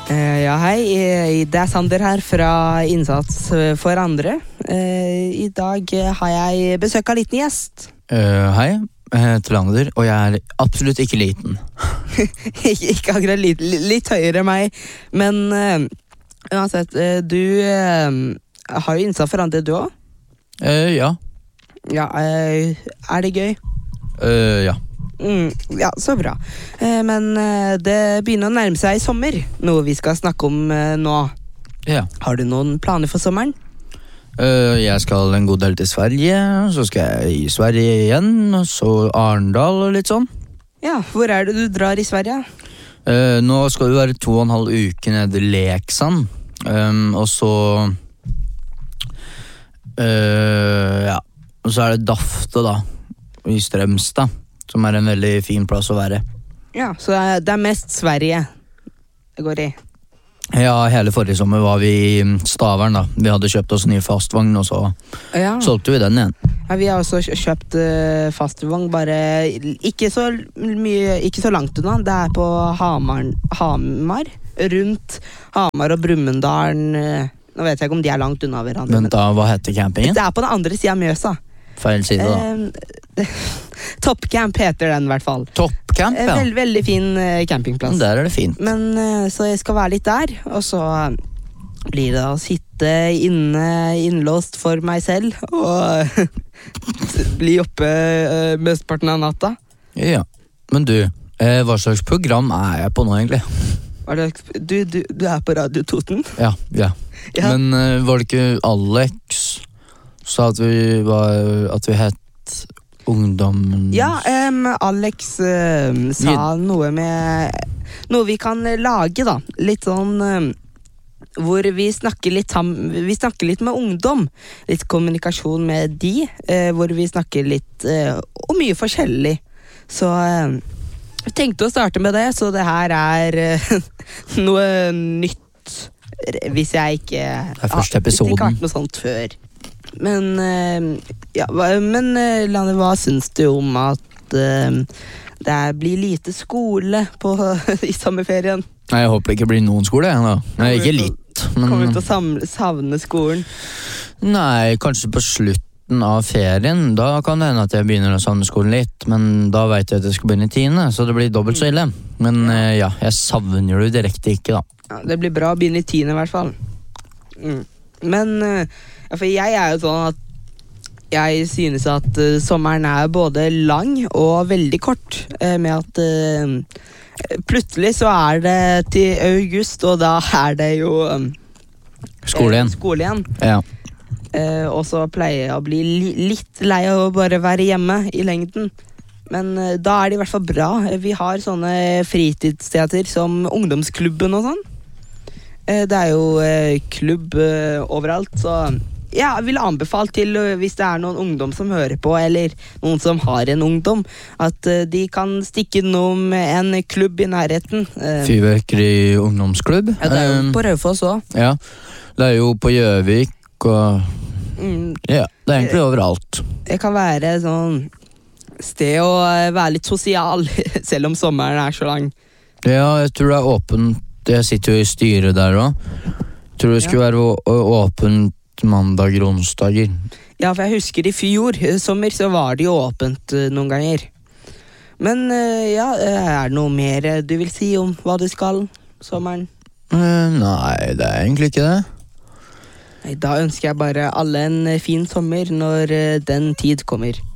Ja, hei. Det Sander her fra Innsats for andre. I dag har jeg besøk av liten gjest. Hei, jeg heter Lander, og jeg absolutt ikke liten. Ikke akkurat litt høyere enn meg, men uansett, du har jo Innsats for andre, du også? Ja. Ja, det gøy? Ja. Ja, så bra. Men det begynner å nærme seg sommer, noe vi skal snakke om nå. Ja. Har du noen planer for sommeren? Jeg skal en god del til Sverige, så skal jeg i Sverige igjen, og så Arendal og litt sånn. Ja, hvor det du drar i Sverige? Nå skal vi være 2,5 uker nede i Leksand, og så ja, og så det Dafte da, i Strømstad, som en veldig fin plass å være. Ja, så det mest Sverige det går i? Ja, hele forrige sommer var vi i Stavern da. Vi hadde kjøpt oss en ny fastvogn, og så solgte vi den igjen. Ja, vi har også kjøpt fastvogn, bare ikke så langt unna. Det på Hamar, rundt Hamar og Brumunddal. Nå vet jeg ikke om de langt unna hverandre. Vent da, hva heter campingen? Det på den andre siden av Mjøsa. Feil side da. Toppcamp heter den I hvert fall. Toppcamp, ja. Veldig fin campingplass. Der det fint. Men så jeg skal være litt der, og så blir det å sitte innlåst for meg selv og bli oppe mesteparten av natta. Ja, men du, hva slags program jeg på nå egentlig? Du på Radio Toten? Ja. Men var det ikke Alex sa at vi het Ungdommen? Ja, Alex sa noe vi kan lage da. Litt sånn hvor vi snakker litt med ungdom. Litt kommunikasjon med de, hvor vi snakker litt om mye forskjellig. Så jeg tenkte å starte med det, så det her noe nytt hvis jeg ikke første episoden. Ikke hatt noe sånt før. Men Lane, hva synes du om at det blir lite skole i sommerferien? Nei, jeg håper det ikke blir noen skole da. Nei, ikke litt, men... Kommer du til å savne skolen? Nei, kanskje på slutten av ferien. Da kan det hende at jeg begynner å savne skolen litt, men da vet jeg at jeg skal begynne i 10., så det blir dobbelt så ille. Men ja, jeg savner det direkte ikke da. Ja, det blir bra å begynne i 10. I hvert fall. Men for jeg jo sånn at jeg synes at sommeren både lang og veldig kort, med at plutselig så det til august, og da det jo skole igjen. Ja. Og så pleier jeg å bli litt lei av å bare være hjemme i lengden. Men da det I hvert fall bra. Vi har sånne fritidssteder som ungdomsklubben og sånn. Det jo klubb overalt, så jeg vil anbefale til hvis det noen ungdom som hører på, eller noen som har en ungdom, at de kan stikke innom en klubb I nærheten. Fyrverkeri ungdomsklubb? Ja, det jo på Raufoss også. Ja, det jo på Gjøvik, og ja, det egentlig overalt. Det kan være sånn sted å være litt sosial, selv om sommeren så lang. Ja, jeg tror det åpent. Jeg sitter jo I styret der også. Jeg tror det skulle være åpent mandag og onsdager. Ja, for jeg husker I fjor sommer så var det jo åpent noen ganger. Men ja, det noe mer du vil si om hva du skal sommeren? Nei, det egentlig ikke det. Nei, da ønsker jeg bare alle en fin sommer når den tid kommer.